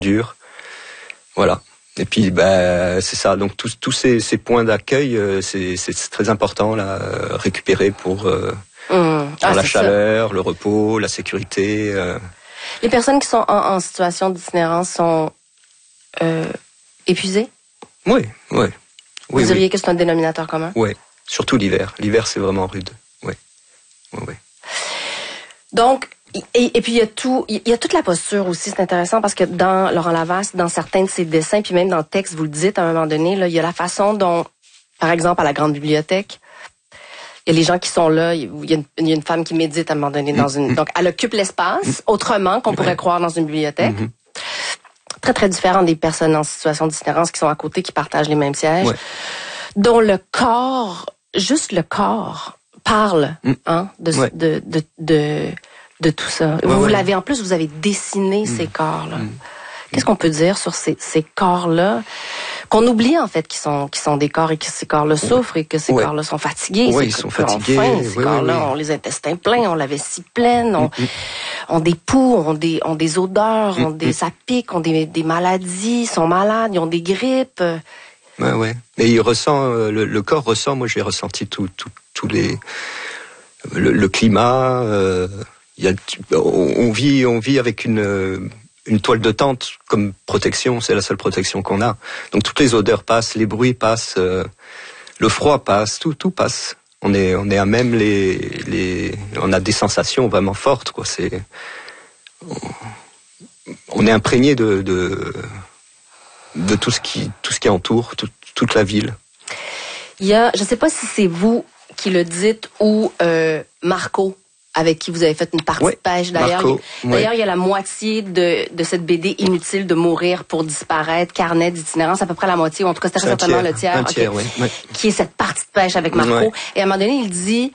dur. Voilà. Et puis c'est ça. Donc tous ces points d'accueil, c'est très important là, récupérer pour la chaleur, ça. Le repos, la sécurité. Les personnes qui sont en situation d'itinérance sont épuisées? Oui. Vous diriez que c'est un dénominateur commun? Oui, surtout l'hiver. L'hiver, c'est vraiment rude. Oui. Donc, et puis il y a toute la posture aussi, c'est intéressant parce que dans Laurent Lavasse, dans certains de ses dessins, puis même dans le texte, vous le dites à un moment donné, là, il y a la façon dont, par exemple, à la grande bibliothèque, il y a les gens qui sont là, il y a une femme qui médite à un moment donné donc elle occupe l'espace autrement qu'on pourrait croire dans une bibliothèque. Très, très différent des personnes en situation d'itinérance qui sont à côté, qui partagent les mêmes sièges, dont le corps, juste le corps, parle de tout ça. Vous l'avez en plus, vous avez dessiné ces corps-là. Qu'est-ce qu'on peut dire sur ces corps-là qu'on oublie en fait qui sont des corps et que ces corps-là souffrent et que ces corps-là sont fatigués. Ils sont fatigués. Ces corps-là ont les intestins pleins, ont la vessie pleine, ont des poux, ont des odeurs, ça pique, ont des maladies, sont malades, ils ont des grippes. Mais il ressent, le corps ressent. Moi, j'ai ressenti tous les le climat. On vit avec une toile de tente comme protection, c'est la seule protection qu'on a. Donc toutes les odeurs passent, les bruits passent, le froid passe, tout passe. On est à même on a des sensations vraiment fortes, quoi. On est imprégné de tout ce qui entoure, toute la ville. Il y a, je sais pas si c'est vous qui le dites ou Marco, avec qui vous avez fait une partie de pêche. D'ailleurs, il y a la moitié de cette BD Inutile de mourir pour disparaître, carnet d'itinérance, à peu près la moitié, ou en tout cas c'était certainement le tiers, qui est cette partie de pêche avec Marco. Et à un moment donné, il dit,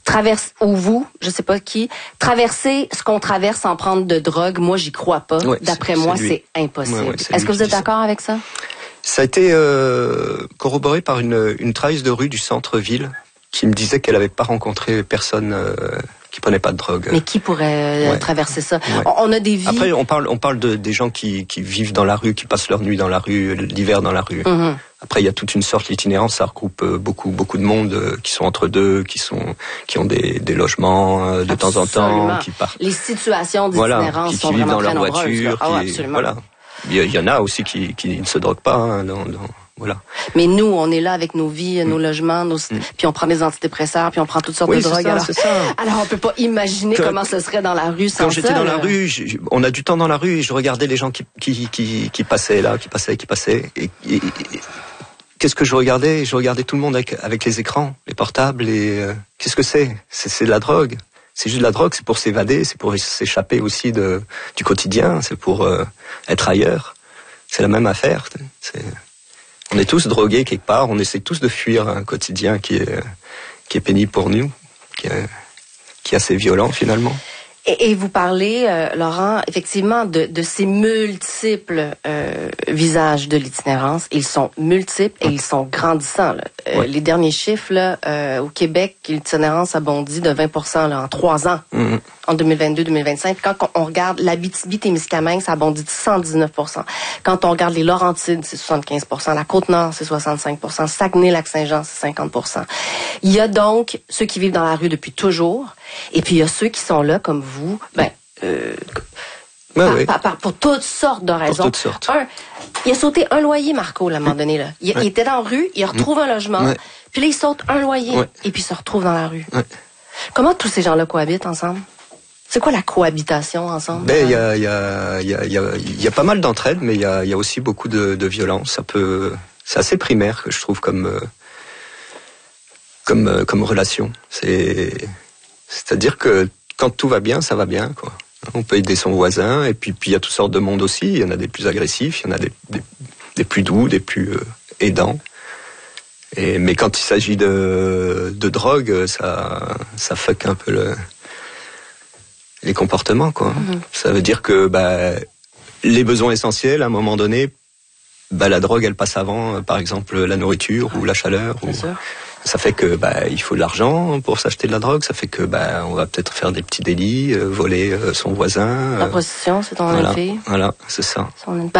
je sais pas qui, traverser ce qu'on traverse sans prendre de drogue, moi j'y crois pas. D'après moi, c'est impossible. Est-ce que vous êtes d'accord avec ça? Ça a été corroboré par une travailleuse de rue du centre-ville qui me disait qu'elle n'avait pas rencontré personne qui prenait pas de drogue. Mais qui pourrait traverser ça? On a des vies... Après, on parle des gens qui vivent dans la rue, qui passent leur nuit dans la rue, l'hiver dans la rue. Après, il y a toute une sorte d'itinérance, ça regroupe beaucoup de monde qui sont entre deux, qui ont des logements de temps en temps, qui partent. Les situations d'itinérance sont vraiment très nombreuses. Qui vivent dans leur voiture, Il y en a aussi qui ne se droguent pas, voilà. Mais nous, on est là avec nos vies, nos logements, puis on prend des antidépresseurs, puis on prend toutes sortes de drogues. Alors, on peut pas imaginer comment ce serait dans la rue sans ça. Quand j'étais dans la rue, on a du temps dans la rue et je regardais les gens qui passaient là, qui passaient. Et qu'est-ce que je regardais? Je regardais tout le monde avec les écrans, les portables. Et qu'est-ce que c'est? C'est de la drogue. C'est juste de la drogue. C'est pour s'évader, c'est pour s'échapper aussi du quotidien. C'est pour être ailleurs. C'est la même affaire. On est tous drogués quelque part, on essaie tous de fuir un quotidien qui est pénible pour nous, qui est assez violent finalement. Et vous parlez, Laurent, effectivement, de ces multiples visages de l'itinérance. Ils sont multiples et ils sont grandissants. Là. Les derniers chiffres, là, au Québec, l'itinérance a bondi de 20% là, en 3 ans, en 2022-2025. Quand on regarde l'Abitibi-Témiscamingue, ça a bondi de 119%. Quand on regarde les Laurentides, c'est 75%. La Côte-Nord, c'est 65%. Saguenay-Lac-Saint-Jean, c'est 50%. Il y a donc ceux qui vivent dans la rue depuis toujours. Et puis, il y a ceux qui sont là, comme vous, pour toutes sortes de raisons. Pour toutes sortes. Il a sauté un loyer, Marco, à un moment donné. Là. Il était dans la rue, il retrouve un logement, puis là, il saute un loyer, et puis il se retrouve dans la rue. Comment tous ces gens-là cohabitent ensemble? C'est quoi la cohabitation ensemble? Il y a pas mal d'entraide, mais il y a aussi beaucoup de violence. C'est assez primaire, je trouve, comme relation. C'est-à-dire que quand tout va bien, ça va bien, quoi. On peut aider son voisin, et puis il y a toutes sortes de monde aussi. Il y en a des plus agressifs, il y en a des plus doux, des plus aidants. Mais quand il s'agit de drogue, ça fuck un peu les comportements, quoi. Ça veut dire que les besoins essentiels, à un moment donné, la drogue, elle passe avant, par exemple, la nourriture ou la chaleur. Ça fait que il faut de l'argent pour s'acheter de la drogue. Ça fait que on va peut-être faire des petits délits, voler son voisin. La prostitution, c'est ton effet. Voilà, c'est ça.